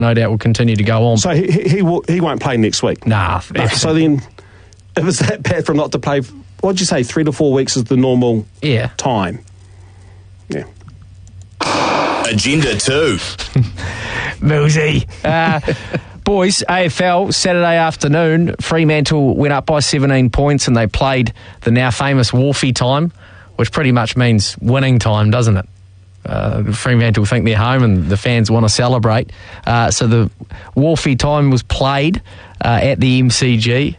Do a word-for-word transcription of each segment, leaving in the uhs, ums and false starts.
no doubt will continue to go on. So he he, he, will, he won't play next week? Nah. No, so then, if it's that bad for him not to play, what'd you say, three to four weeks is the normal yeah. time? Yeah. Agenda two. Millsy. Uh, boys, A F L, Saturday afternoon, Fremantle went up by seventeen points and they played the now famous Wharfie time, which pretty much means winning time, doesn't it? Uh, Fremantle think they're home and the fans want to celebrate. Uh, so the Wharfie time was played uh, at the M C G.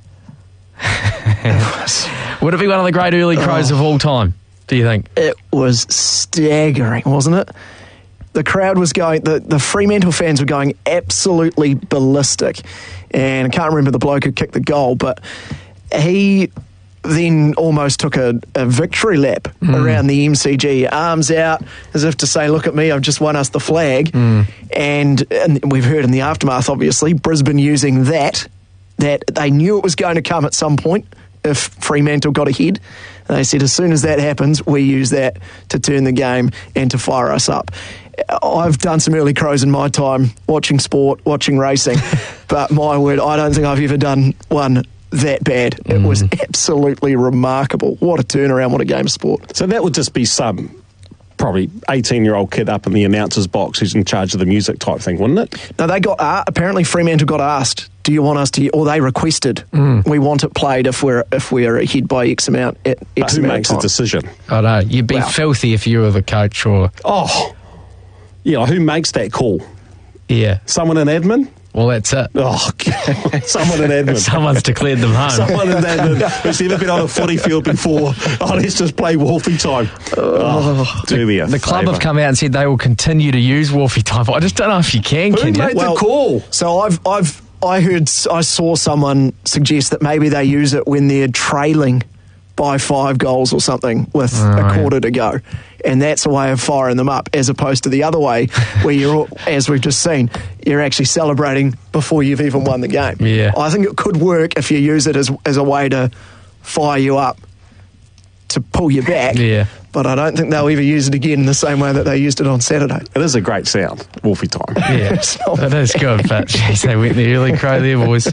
Would it be one of the great early crows oh. of all time, do you think? It was staggering, wasn't it? The crowd was going, the, the Fremantle fans were going absolutely ballistic. And I can't remember the bloke who kicked the goal, but he then almost took a, a victory lap mm. around the M C G, arms out as if to say, look at me, I've just won us the flag. Mm. And, and we've heard in the aftermath, obviously, Brisbane using that, that they knew it was going to come at some point if Fremantle got ahead. And they said, as soon as that happens, we use that to turn the game and to fire us up. I've done some early crows in my time, watching sport, watching racing, but my word, I don't think I've ever done one that bad. It mm. was absolutely remarkable. What a turnaround, what a game of sport. So that would just be some probably eighteen-year-old kid up in the announcer's box who's in charge of the music type thing, wouldn't it? No, they got, uh, apparently Fremantle got asked, do you want us to, or they requested, mm. we want it played if we're if we're ahead by X amount at X but who amount makes time. a decision? I know, you'd be well, filthy if you were the coach or... Oh, yeah, who makes that call? Yeah. Someone in admin? Well, that's it. Oh, God. Someone in admin. Someone's declared them home. Someone in admin who's never been on a footy field before. Oh, let's just play Wharfie time. Oh, do me a The club favour. have come out and said they will continue to use Wharfie time. I just don't know if you can, Who can you? made well, the call? So I've... I've I heard, I saw someone suggest that maybe they use it when they're trailing by five goals or something with oh, a quarter yeah. to go. And that's a way of firing them up, as opposed to the other way, where you're, as we've just seen, you're actually celebrating before you've even won the game. Yeah. I think it could work if you use it as as a way to fire you up, to pull you back. Yeah. But I don't think they'll ever use it again in the same way that they used it on Saturday. It is a great sound, Wharfie time. Yeah, it is good, but geez, they went the early crow there, boys.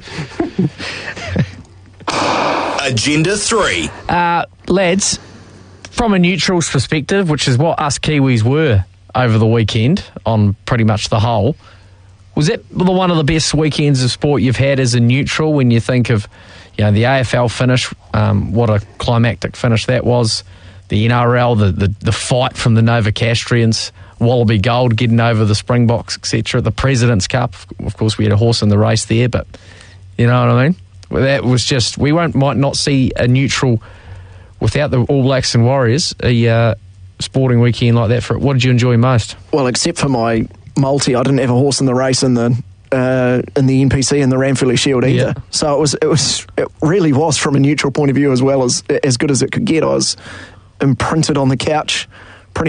Agenda three. Uh, lads, from a neutral's perspective, which is what us Kiwis were over the weekend on pretty much the whole, was that the one of the best weekends of sport you've had as a neutral when you think of, you know, the A F L finish, um, what a climactic finish that was, the N R L, the, the, the fight from the Novocastrians, Wallaby Gold getting over the Springboks, et cetera. The President's Cup, of course, we had a horse in the race there, but you know what I mean? Well, that was just, we won't might not see a neutral without the All Blacks and Warriors, a uh, sporting weekend like that. For what did you enjoy most? Well, except for my multi, I didn't have a horse in the race in the uh, in the N P C and the Ranfurly Shield either. Yeah. So it was it was it really was from a neutral point of view as well as as good as it could get. I was imprinted on the couch